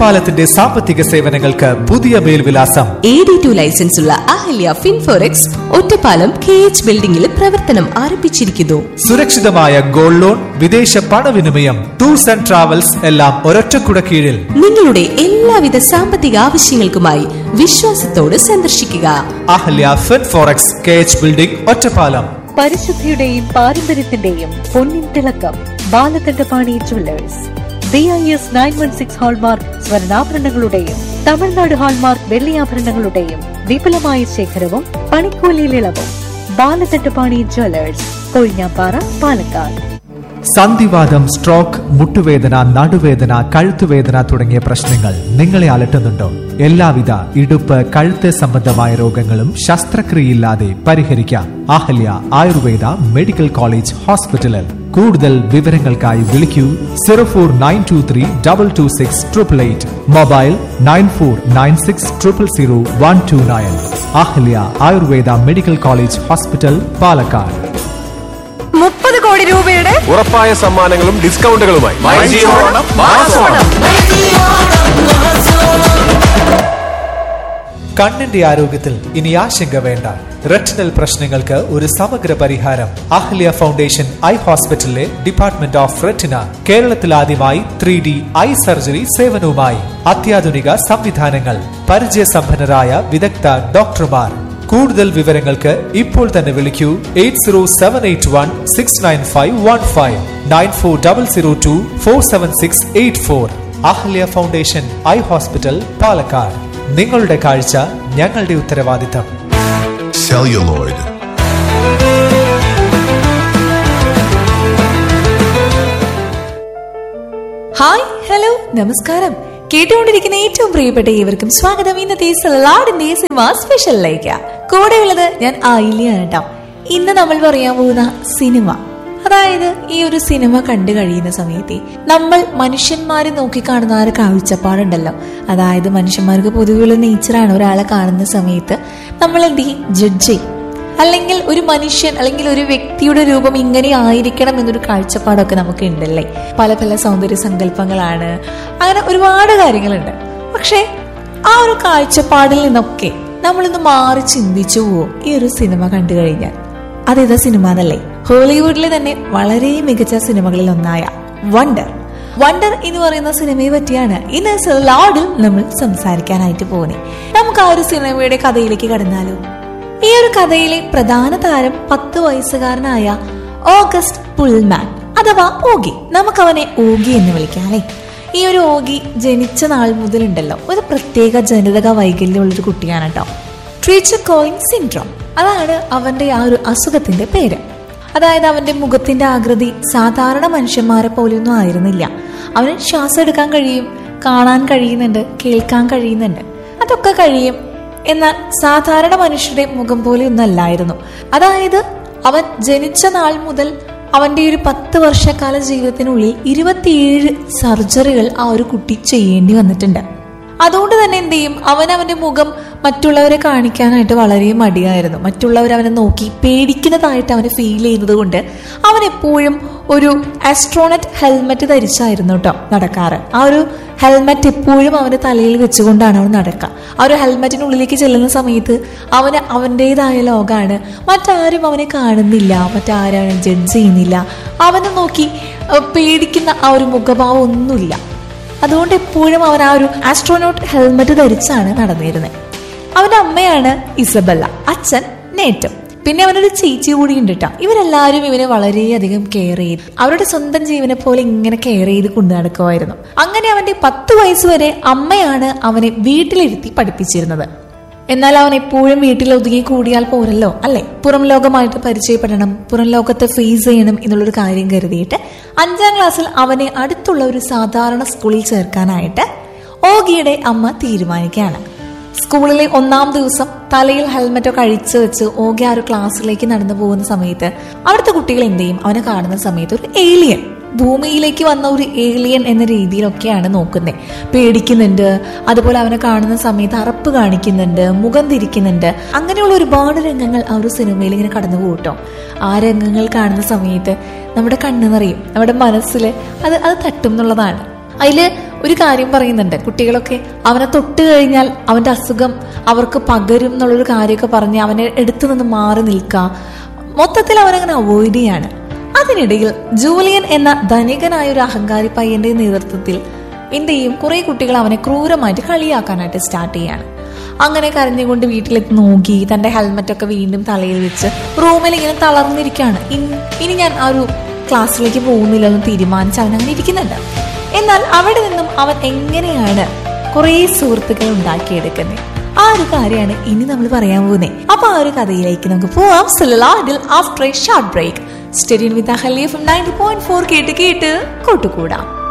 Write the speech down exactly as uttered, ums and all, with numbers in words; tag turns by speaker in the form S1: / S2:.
S1: ഒറ്റപ്പാലത്തിന്റെ സാമ്പത്തിക സേവനങ്ങൾക്ക് പുതിയ മേൽവിലാസം.
S2: എ ഡി ടു ലൈസൻസ് ഉള്ള അഹല്യ ഫിൻഫോറെക്സ് ഒറ്റപ്പാലം കെ എച്ച് ബിൽഡിംഗിൽ പ്രവർത്തനം ആരംഭിച്ചിരിക്കുന്നു.
S1: സുരക്ഷിതമായ ഗോൾഡ് ലോൺ, വിദേശ പണവിനിമയം, ടൂർസ് ആൻഡ് ട്രാവൽസ് എല്ലാം ഒരൊറ്റക്കുട കീഴിൽ.
S2: നിങ്ങളുടെ എല്ലാവിധ സാമ്പത്തിക ആവശ്യങ്ങൾക്കുമായി വിശ്വാസത്തോട് സന്ദർശിക്കുക
S1: Ahalya Finforex, K H building, Ottapalam.
S3: പരിശുദ്ധിയുടെയും പാരമ്പര്യത്തിന്റെയും പൊന്നിൻ തിളക്കം Balakandapani Jewellers. B I S nine one six hallmark സ്വർണ്ണാഭരണങ്ങളുടെയും Tamil Nadu hallmark വെള്ളിയാഭരണങ്ങളുടെയും വിപുലമായ ശേഖരവും പണിക്കൂലിയിൽ ഇളവും. ബാലകണ്ഠപാണി ജ്വല്ലേഴ്സ്, കൊഴിഞ്ഞാപ്പാറ, പാലക്കാട്.
S1: സന്ധിവാതം, സ്ട്രോക്ക്, മുട്ടുവേദന, നടുവേദന, കഴുത്തുവേദന തുടങ്ങിയ പ്രശ്നങ്ങൾ നിങ്ങളെ അലട്ടുന്നുണ്ടോ? എല്ലാവിധ ഇടുപ്പ്, കഴുത്ത് സംബന്ധമായ രോഗങ്ങളും ശസ്ത്രക്രിയയില്ലാതെ പരിഹരിക്കാം അഹല്യ ആയുർവേദ മെഡിക്കൽ കോളേജ് ഹോസ്പിറ്റലിൽ. കൂടുതൽ വിവരങ്ങൾക്കായി വിളിക്കൂ zero four nine to three double two six triple eight. Mobile nine four nine six triple zero one two nine. Ahalya Ayurveda medical college hospital, Palakkad.
S4: മുപ്പത് കോടി രൂപയുടെ
S5: ഉറപ്പായ സമ്മാനങ്ങളും ഡിസ്കൗണ്ടുകളുമായി
S1: കണ്ണിന്റെ ആരോഗ്യത്തിൽ ഇനി ആശങ്ക വേണ്ട. റെറ്റിനൽ പ്രശ്നങ്ങൾക്ക് ഒരു സമഗ്ര പരിഹാരം അഹല്യ ഫൗണ്ടേഷൻ ഐ ഹോസ്പിറ്റലിലെ ഡിപ്പാർട്ട്മെന്റ് ഓഫ് റെറ്റിന. കേരളത്തിൽ ആദ്യമായി ത്രീ ഡി ഐ സർജറി സേവനവുമായി അത്യാധുനിക സംവിധാനങ്ങൾ, പരിചയസമ്പന്നരായ വിദഗ്ധ ഡോക്ടർമാർ. കൂടുതൽ വിവരങ്ങൾക്ക് ഇപ്പോൾ തന്നെ വിളിക്കൂ eight zero seven eight one six nine five one five nine four double zero to four seven six eight four. Ahalya foundation eye hospital, Palakkad. നിങ്ങളുടെ കാഴ്ച ഞങ്ങളുടെ ഉത്തരവാദിത്തം.
S6: Celluloid.
S2: ഹായ്, ഹലോ, നമസ്കാരം. കേട്ടുകൊണ്ടിരിക്കുന്ന ഏറ്റവും പ്രിയപ്പെട്ട ഏവർക്കും സ്വാഗതം ഇന്നത്തെ സലാഡിന്റെ സിനിമ സ്പെഷ്യലിലേക്ക്. കൂടെയുള്ളത് ഞാൻ ആയില്യാണ് കേട്ടോ. ഇന്ന് നമ്മൾ പറയാൻ പോകുന്ന സിനിമ, അതായത് ഈ ഒരു സിനിമ കണ്ടു കഴിയുന്ന സമയത്തെ നമ്മൾ മനുഷ്യന്മാരെ നോക്കിക്കാണുന്ന ആ ഒരു കാഴ്ചപ്പാടുണ്ടല്ലോ. അതായത് മനുഷ്യന്മാർക്ക് പൊതുവെയുള്ള നേച്ചറാണ് ഒരാളെ കാണുന്ന സമയത്ത് നമ്മൾ എന്ത് ചെയ്യും, ജഡ്ജ് ചെയ്യും. അല്ലെങ്കിൽ ഒരു മനുഷ്യൻ അല്ലെങ്കിൽ ഒരു വ്യക്തിയുടെ രൂപം ഇങ്ങനെ ആയിരിക്കണം എന്നൊരു കാഴ്ചപ്പാടൊക്കെ നമുക്ക് ഉണ്ടല്ലേ. പല പല സൗന്ദര്യ സങ്കല്പങ്ങളാണ്, അങ്ങനെ ഒരുപാട് കാര്യങ്ങളുണ്ട്. പക്ഷെ ആ ഒരു കാഴ്ചപ്പാടിൽ നിന്നൊക്കെ നമ്മളൊന്ന് മാറി ചിന്തിച്ചു പോവും ഈ ഒരു സിനിമ കണ്ടു കഴിഞ്ഞാൽ. അതേതാ സിനിമ എന്നല്ലേ? ഹോളിവുഡിലെ തന്നെ വളരെ മികച്ച സിനിമകളിൽ ഒന്നായ വണ്ടർ. വണ്ടർ എന്ന് പറയുന്ന സിനിമയെ പറ്റിയാണ് ഇന്ന് സലാഡിൽ നമ്മൾ സംസാരിക്കാനായിട്ട് പോകുന്നത്. നമുക്ക് ആ ഒരു സിനിമയുടെ കഥയിലേക്ക് കടന്നാലോ? ഈ ഒരു കഥയിലെ പ്രധാന താരം പത്ത് വയസ്സുകാരനായ ഓഗസ്റ്റ് പുൾമാൻ അഥവാ ഓഗി. നമുക്കവനെ ഓഗി എന്ന് വിളിക്കാം അല്ലെ. ഈ ഒരു ഓഗി ജനിച്ച നാൾ മുതലുണ്ടല്ലോ ഒരു പ്രത്യേക ജനിതക വൈകല്യമുള്ളൊരു കുട്ടിയാണ് കേട്ടോ. ട്രീച്ചർ കോയിങ് സിൻഡ്രോം, അതാണ് അവന്റെ ആ ഒരു അസുഖത്തിന്റെ പേര്. അതായത് അവന്റെ മുഖത്തിന്റെ ആകൃതി സാധാരണ മനുഷ്യന്മാരെ പോലെയൊന്നും ആയിരുന്നില്ല. അവന് ശ്വാസം എടുക്കാൻ കഴിയും, കാണാൻ കഴിയുന്നുണ്ട്, കേൾക്കാൻ കഴിയുന്നുണ്ട്, അതൊക്കെ കഴിയും. എന്നാൽ സാധാരണ മനുഷ്യരുടെ മുഖം പോലെ ഒന്നും അല്ലായിരുന്നു. അതായത് അവൻ ജനിച്ച നാൾ മുതൽ അവന്റെ ഒരു പത്ത് വർഷക്കാല ജീവിതത്തിനുള്ളിൽ ഇരുപത്തിയേഴ് സർജറികൾ ആ ഒരു കുട്ടി ചെയ്യേണ്ടി വന്നിട്ടുണ്ട്. അതുകൊണ്ട് തന്നെ എന്ത് ചെയ്യും, അവൻ അവന്റെ മുഖം മറ്റുള്ളവരെ കാണിക്കാനായിട്ട് വളരെ മടിയായിരുന്നു. മറ്റുള്ളവർ അവനെ നോക്കി പേടിക്കുന്നതായിട്ട് അവന് ഫീൽ ചെയ്യുന്നത് കൊണ്ട് അവൻ എപ്പോഴും ഒരു ആസ്ട്രോണറ്റ് ഹെൽമെറ്റ് ധരിച്ചായിരുന്നു കേട്ടോ നടക്കാറ്. ആ ഒരു ഹെൽമെറ്റ് എപ്പോഴും അവന്റെ തലയിൽ വെച്ചുകൊണ്ടാണ് അവൻ നടക്കുക. ആ ഒരു ഹെൽമെറ്റിനുള്ളിലേക്ക് ചെല്ലുന്ന സമയത്ത് അവന് അവൻ്റെതായ ലോകമാണ്. മറ്റാരും അവനെ കാണുന്നില്ല, മറ്റാരും അവനെ ജഡ്ജ് ചെയ്യുന്നില്ല. അവനെ നോക്കി പേടിക്കുന്ന ആ ഒരു മുഖഭാവം ഒന്നുമില്ല. അതുകൊണ്ട് എപ്പോഴും അവൻ ആ ഒരു ആസ്ട്രോനോട്ട് ഹെൽമെറ്റ് ധരിച്ചാണ് നടന്നിരുന്നത്. അവന്റെ അമ്മയാണ് ഇസബella, അച്ഛൻ നേറ്റം, പിന്നെ അവനൊരു ചേച്ചി കൂടി ഉണ്ട് കേട്ടോ. ഇവരെല്ലാവരും ഇവനെ വളരെയധികം കെയർ ചെയ്ത് അവരുടെ സ്വന്തം ജീവനെ പോലെ ഇങ്ങനെ കെയർ ചെയ്ത് കൊണ്ടു നടക്കുമായിരുന്നു. അങ്ങനെ അവന്റെ പത്ത് വയസ്സ് വരെ അമ്മയാണ് അവനെ വീട്ടിലിരുത്തി പഠിപ്പിച്ചിരുന്നത്. എന്നാൽ അവൻ എപ്പോഴും വീട്ടിൽ ഒതുങ്ങി കൂടിയാൽ പോരല്ലോ അല്ലെ, പുറം ലോകമായിട്ട് പരിചയപ്പെടണം, പുറം ലോകത്തെ ഫേസ് ചെയ്യണം എന്നുള്ളൊരു കാര്യം കരുതിയിട്ട് അഞ്ചാം ക്ലാസ്സിൽ അവനെ അടുത്തുള്ള ഒരു സാധാരണ സ്കൂളിൽ ചേർക്കാനായിട്ട് ഓഗിയുടെ അമ്മ തീരുമാനിക്കുകയാണ്. സ്കൂളിലെ ഒന്നാം ദിവസം തലയിൽ ഹെൽമെറ്റൊക്കെ അഴിച്ചു വെച്ച് ഓഗി ആ ഒരു ക്ലാസ്സിലേക്ക് നടന്നു പോകുന്ന സമയത്ത് അവിടുത്തെ കുട്ടികൾ എന്ത് ചെയ്യും, അവനെ കാണുന്ന സമയത്ത് ഒരു ഏലിയൻ, ഭൂമിയിലേക്ക് വന്ന ഒരു ഏലിയൻ എന്ന രീതിയിലൊക്കെയാണ് നോക്കുന്നത്. പേടിക്കുന്നുണ്ട്, അതുപോലെ അവനെ കാണുന്ന സമയത്ത് അറപ്പ് കാണിക്കുന്നുണ്ട്, മുഖം തിരിക്കുന്നുണ്ട്. അങ്ങനെയുള്ള ഒരുപാട് രംഗങ്ങൾ ആ ഒരു സിനിമയിൽ ഇങ്ങനെ കടന്നു പോകട്ടോ. ആ രംഗങ്ങൾ കാണുന്ന സമയത്ത് നമ്മുടെ കണ്ണ് നിറയും, നമ്മുടെ മനസ്സിൽ അത് അത് തട്ടും എന്നുള്ളതാണ്. അതില് ഒരു കാര്യം പറയുന്നുണ്ട്, കുട്ടികളൊക്കെ അവനെ തൊട്ട് കഴിഞ്ഞാൽ അവന്റെ അസുഖം അവർക്ക് പകരും എന്നുള്ളൊരു കാര്യമൊക്കെ പറഞ്ഞ് അവനെ എടുത്തു നിന്ന് മാറി നിൽക്കുക, മൊത്തത്തിൽ അവനങ്ങനെ അവോയ്ഡ് ചെയ്യാണ്. അതിനിടയിൽ ജൂലിയൻ എന്ന ധനികനായ ഒരു അഹങ്കാരി പയ്യന്റെ നേതൃത്വത്തിൽ എന്ത് ചെയ്യും, കുറെ കുട്ടികൾ അവനെ ക്രൂരമായിട്ട് കളിയാക്കാനായിട്ട് സ്റ്റാർട്ട് ചെയ്യാണ്. അങ്ങനെ കരഞ്ഞുകൊണ്ട് വീട്ടിലെത്തി നോക്കി തന്റെ ഹെൽമെറ്റ് ഒക്കെ വീണ്ടും തലയിൽ വെച്ച് റൂമിൽ ഇങ്ങനെ തളർന്നിരിക്കുകയാണ്. ഇനി ഞാൻ ആ ഒരു ക്ലാസ്സിലേക്ക് പോകുന്നില്ലെന്ന് തീരുമാനിച്ച് അവൻ അങ്ങനെ ഇരിക്കുന്നുണ്ട്. എന്നാൽ അവിടെ നിന്നും അവൻ എങ്ങനെയാണ് കുറെ സുഹൃത്തുക്കൾ ഉണ്ടാക്കിയെടുക്കുന്നത്, ആ ഒരു കാര്യമാണ് ഇനി നമ്മൾ പറയാൻ പോകുന്നത്. അപ്പൊ ആ ഒരു കഥയിലേക്ക് നമുക്ക് പോവാം. സൊല്ലാഡിൽ after A short break stadium with Ahalya from ninety point four കേട്ട് കേട്ട് കൂട്ടുകൂടാം.